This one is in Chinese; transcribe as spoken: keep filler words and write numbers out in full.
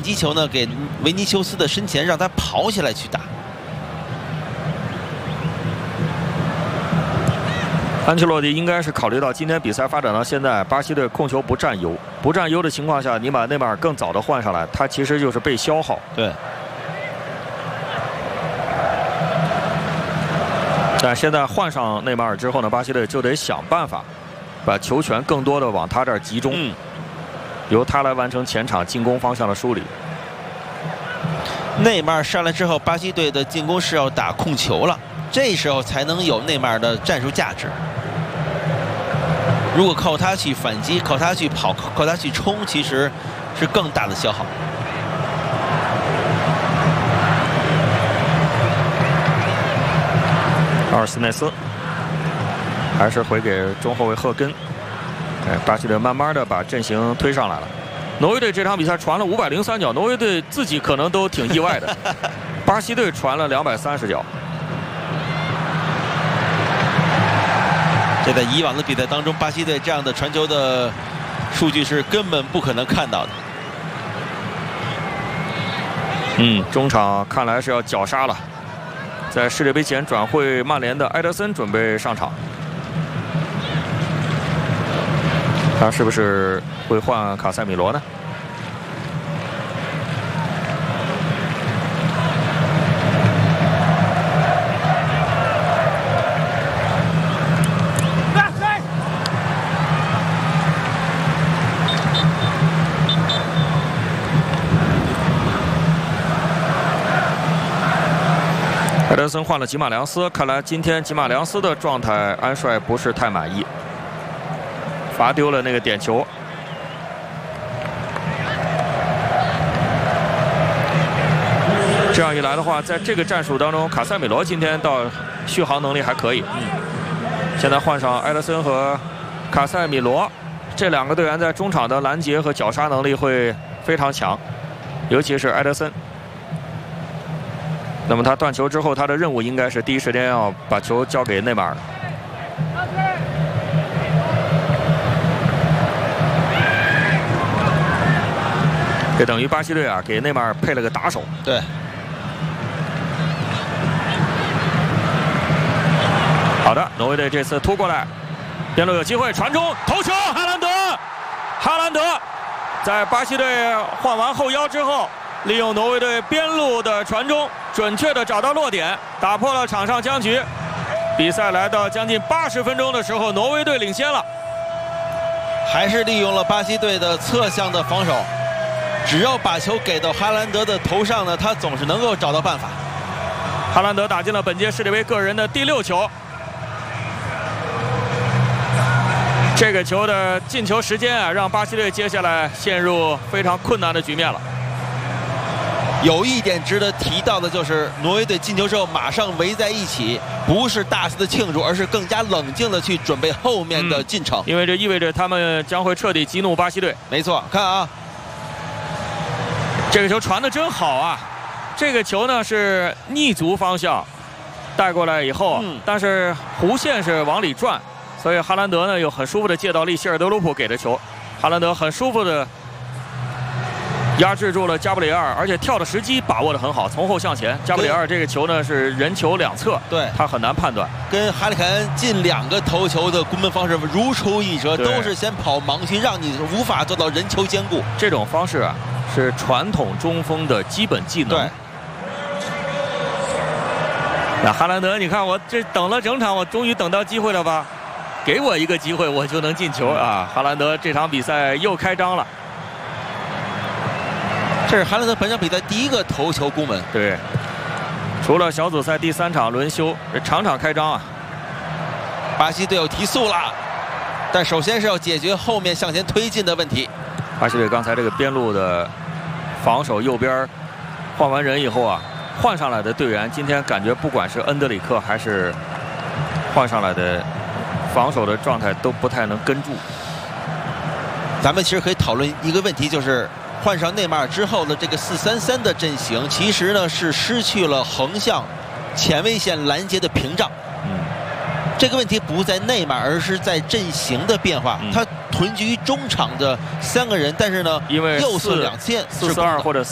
击球呢给维尼修斯的身前，让他跑起来去打。 安切洛蒂应该是考虑到今天比赛发展到现在，巴西队控球不占优，不占优的情况下，你把内马尔更早的换上来，他其实就是被消耗。 对。 但现在换上内马尔之后呢，巴西队就得想办法把球权更多的往他这儿集中，嗯、由他来完成前场进攻方向的梳理。 内马尔上来之后，巴西队的进攻是要打控球了，这时候才能有内马尔的战术价值。 如果靠他去反击，靠他去跑，靠他去冲，其实是更大的消耗。 阿尔斯内斯还是回给中后卫赫根。哎，巴西队慢慢的把阵型推上来了。挪威队这场比赛传了五百零三脚，挪威队自己可能都挺意外的。巴西队传了两百三十脚。 这在以往的比赛当中，巴西队这样的传球的数据是根本不可能看到的。 嗯，中场看来是要绞杀了。在世界杯前转会曼联的埃德森准备上场，他是不是会换卡塞米罗呢？ 埃德森换了吉马良斯，看来今天吉马良斯的状态，安帅不是太满意，罚丢了那个点球。这样一来的话，在这个战术当中，卡塞米罗今天倒续航能力还可以。嗯，现在换上埃德森和卡塞米罗，这两个队员在中场的拦截和绞杀能力会非常强，尤其是埃德森。 那么他断球之后，他的任务应该是第一时间要把球交给内马尔。这等于巴西队啊给内马尔配了个打手。 对。 好的，挪威队这次突过来，边路有机会传中，头球，哈兰德，哈兰德在巴西队换完后腰之后。 利用挪威队边路的传中，准确的找到落点，打破了场上僵局。比赛来到将近八十分钟的时候，挪威队领先了。 还是利用了巴西队的侧向的防守，只要把球给到哈兰德的头上呢，他总是能够找到办法。 哈兰德打进了本届世界杯个人的第六球。这个球的进球时间啊，让巴西队接下来陷入非常困难的局面了。 有一点值得提到的就是，挪威队进球之后马上围在一起，不是大肆的庆祝，而是更加冷静的去准备后面的进程。 嗯、因为这意味着他们将会彻底激怒巴西队。 没错，看啊， 这个球传得真好啊！这个球呢是逆足方向带过来以后，嗯、但是弧线是往里转，所以哈兰德呢又很舒服的借到利希尔德鲁普给的球，哈兰德很舒服的。 压制住了加布里埃尔，而且跳的时机把握得很好，从后向前。加布里埃尔这个球呢是人球两侧，对他很难判断。 跟哈里凯恩近两个头球的攻门方式如出一辙，都是先跑盲区，让你无法做到人球兼顾。 这种方式啊是传统中锋的基本技能。对。那哈兰德，你看我这等了整场，我终于等到机会了吧？给我一个机会，我就能进球啊！哈兰德这场比赛又开张了。 这是哈兰德本场比赛第一个头球攻门。 对，除了小组赛第三场轮休，这场场开张啊！ 巴西队有提速了，但首先是要解决后面向前推进的问题。 巴西队刚才这个边路的防守右边换完人以后啊，换上来的队员今天感觉不管是恩德里克还是换上来的防守的状态都不太能跟住。 咱们其实可以讨论一个问题，就是。 换上内马尔之后的这个四三三的阵型，其实呢是失去了横向前卫线拦截的屏障。嗯，这个问题不在内马尔，而是在阵型的变化。嗯、他屯居于中场的三个人，但是呢， 因为右侧两线四四二或者。